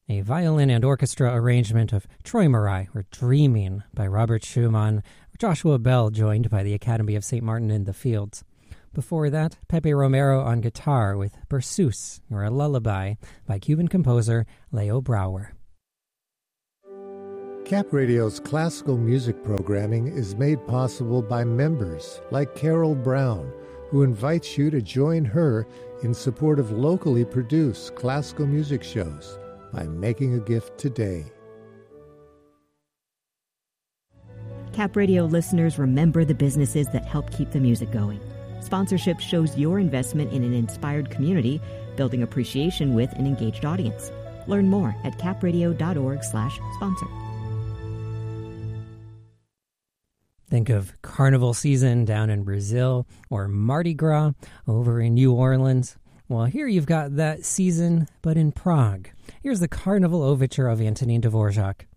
a violin and orchestra arrangement of Träumerei, or Dreaming, by Robert Schumann, Joshua Bell joined by the Academy of St. Martin in the Fields. Before that, Pepe Romero on guitar with Berceuse, or a Lullaby, by Cuban composer Leo Brouwer. Cap Radio's classical music programming is made possible by members like Carol Brown, who invites you to join her in support of locally produced classical music shows by making a gift today. Cap Radio listeners, remember the businesses that help keep the music going. Sponsorship shows your investment in an inspired community, building appreciation with an engaged audience. Learn more at capradio.org/sponsor. Think of Carnival season down in Brazil or Mardi Gras over in New Orleans. Well, here you've got that season, but in Prague. Here's the Carnival Overture of Antonin Dvorak.